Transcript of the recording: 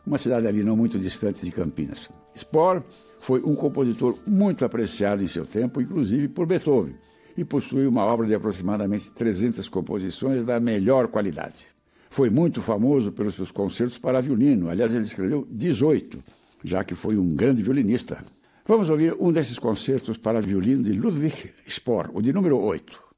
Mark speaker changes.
Speaker 1: uma cidade ali não muito distante de Campinas. Spohr foi um compositor muito apreciado em seu tempo, inclusive por Beethoven, e possui uma obra de aproximadamente 300 composições da melhor qualidade. Foi muito famoso pelos seus concertos para violino, aliás, ele escreveu 18, já que foi um grande violinista. Vamos ouvir um desses concertos para violino de Ludwig Spohr, o de número 8.